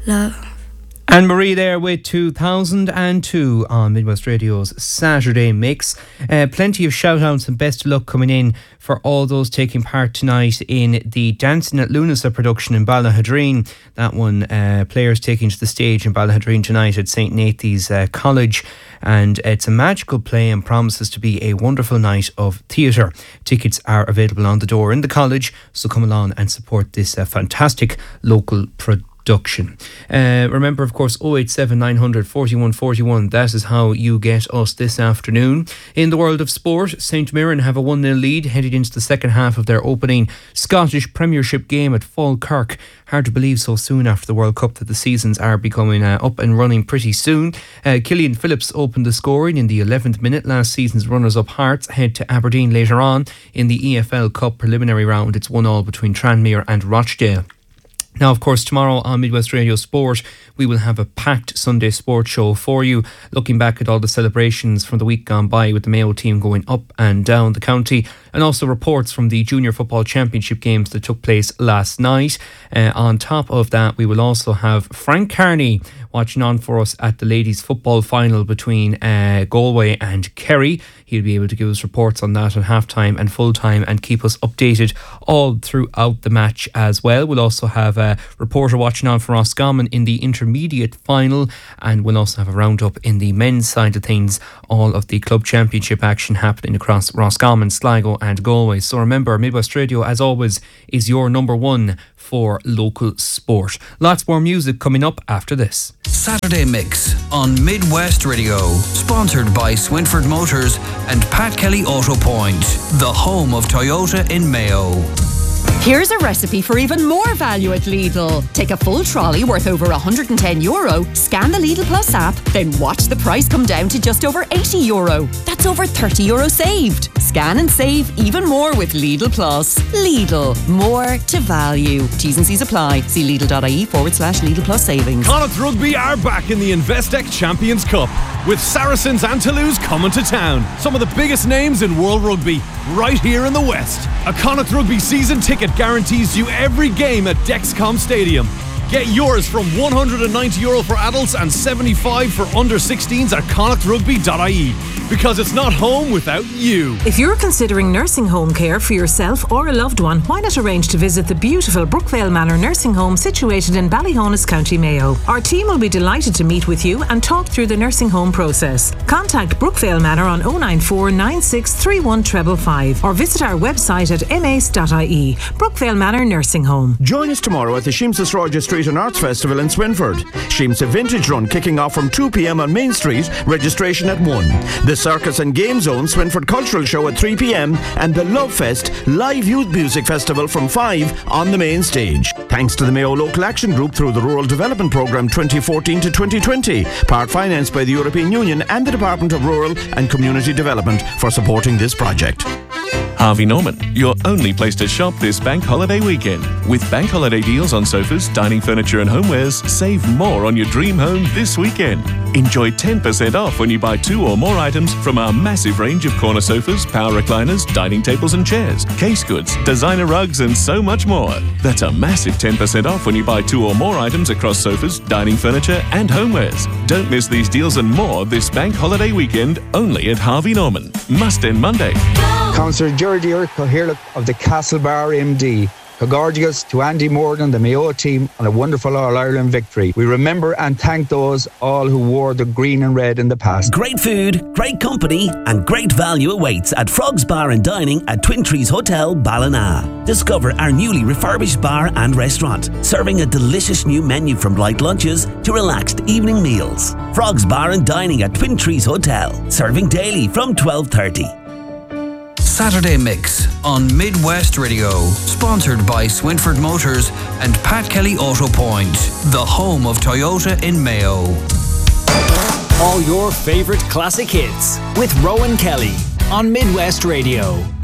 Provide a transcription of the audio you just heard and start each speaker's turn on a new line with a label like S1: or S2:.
S1: love.
S2: Anne-Marie there with 2002 on Midwest Radio's Saturday Mix. Plenty of shout-outs and best of luck coming in for all those taking part tonight in the Dancing at Lunasa production in Ballahadreen. That one, players taking to the stage in Ballahadreen tonight at St. Nathan's College. And it's a magical play and promises to be a wonderful night of theatre. Tickets are available on the door in the college, so come along and support this fantastic local production. Remember, of course, 087 900 41 41. That is how you get us this afternoon. In the world of sport, St Mirren have a 1-0 lead headed into the second half of their opening Scottish Premiership game at Falkirk. Hard to believe so soon after the World Cup that the seasons are becoming up and running pretty soon. Killian Phillips opened the scoring in the 11th minute. Last season's runners-up Hearts head to Aberdeen later on in the EFL Cup preliminary round. It's 1-1 between Tranmere and Rochdale. Now, of course, tomorrow on Midwest Radio Sport, we will have a packed Sunday sports show for you, looking back at all the celebrations from the week gone by with the Mayo team going up and down the county, and also reports from the Junior Football Championship games that took place last night. On top of that, we will also have Frank Carney watching on for us at the ladies' football final between Galway and Kerry. He'll be able to give us reports on that at half-time and full-time and keep us updated all throughout the match as well. We'll also have a reporter watching on for Roscommon in the intermediate final, and we'll also have a roundup in the men's side of things, all of the club championship action happening across Roscommon, Sligo and Galway. So remember, Midwest Radio, as always, is your number one for local sport. Lots more music coming up after this.
S3: Saturday Mix on Midwest Radio, sponsored by Swinford Motors and Pat Kelly Auto Point, the home of Toyota in Mayo.
S4: Here's a recipe for even more value at Lidl. Take a full trolley worth over €110, scan the Lidl Plus app, then watch the price come down to just over €80. That's over €30 saved. Scan and save even more with Lidl Plus. Lidl, more to value. T's and C's apply. See Lidl.ie/Lidl Plus savings.
S5: Connacht Rugby are back in the Investec Champions Cup, with Saracens and Toulouse coming to town. Some of the biggest names in world rugby, right here in the West. A Connacht Rugby season ticket guarantees you every game at Dexcom Stadium. Get yours from €190 for adults and €75 for under 16s at connachtrugby.ie. Because it's not home without you.
S6: If you're considering nursing home care for yourself or a loved one, why not arrange to visit the beautiful Brookvale Manor Nursing Home situated in Ballyhonus, County Mayo. Our team will be delighted to meet with you and talk through the nursing home process. Contact Brookvale Manor on 094 96 31 555 or visit our website at mace.ie. Brookvale Manor Nursing Home.
S7: Join us tomorrow at the Sheems's Roger Street and Arts Festival in Swinford. Sheem's Vintage Run kicking off from 2 p.m. on Main Street, registration at 1. The Circus and Game Zone Swinford Cultural Show at 3 p.m. and the Love Fest Live Youth Music Festival from 5 on the main stage. Thanks to the Mayo Local Action Group through the Rural Development Programme 2014 to 2020, part financed by the European Union and the Department of Rural and Community Development for supporting this project.
S8: Harvey Norman, your only place to shop this bank holiday weekend. With bank holiday deals on sofas, dining furniture and homewares, save more on your dream home this weekend. Enjoy 10% off when you buy 2 or more items from our massive range of corner sofas, power recliners, dining tables and chairs, case goods, designer rugs and so much more. That's a massive 10% off when you buy 2 or more items across sofas, dining furniture and homewares. Don't miss these deals and more this bank holiday weekend only at Harvey Norman. Must end Monday.
S9: Councillor Geordie Coherlick of the Castlebar MD. Congratulations to Andy Morgan, the Mayo team, on a wonderful All-Ireland victory. We remember and thank those all who wore the green and red in the past.
S10: Great food, great company and great value awaits at Frog's Bar and Dining at Twin Trees Hotel, Ballina. Discover our newly refurbished bar and restaurant, serving a delicious new menu from light lunches to relaxed evening meals. Frog's Bar and Dining at Twin Trees Hotel, serving daily from 12:30.
S3: Saturday Mix on Midwest Radio, sponsored by Swinford Motors and Pat Kelly Auto Point, the home of Toyota in Mayo.
S11: All your favourite classic hits with Rowan Kelly on Midwest Radio.